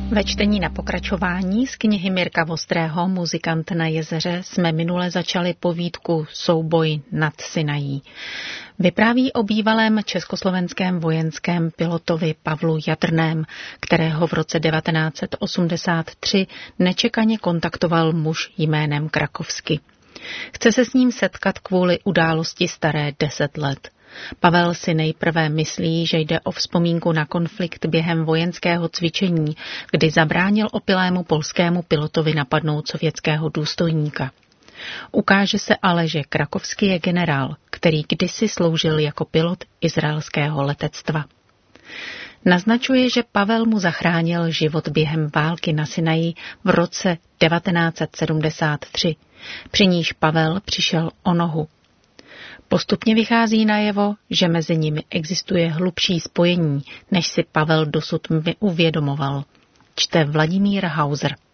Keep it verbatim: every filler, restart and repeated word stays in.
Ve čtení na pokračování z knihy Mirka Vostrého Muzikant na jezeře jsme minule začali povídku Souboj nad Sinají. Vypráví o bývalém československém vojenském pilotovi Pavlu Jadrném, kterého v roce devatenáct set osmdesát tři nečekaně kontaktoval muž jménem Krakovsky. Chce se s ním setkat kvůli události staré deset let. Pavel si nejprve myslí, že jde o vzpomínku na konflikt během vojenského cvičení, kdy zabránil opilému polskému pilotovi napadnout sovětského důstojníka. Ukáže se ale, že Krakovský je generál, který kdysi sloužil jako pilot izraelského letectva. Naznačuje, že Pavel mu zachránil život během války na Sinaji v roce devatenáct set sedmdesát tři, při níž Pavel přišel o nohu. Postupně vychází najevo, že mezi nimi existuje hlubší spojení, než si Pavel dosud uvědomoval. Čte Vladimír Hauser.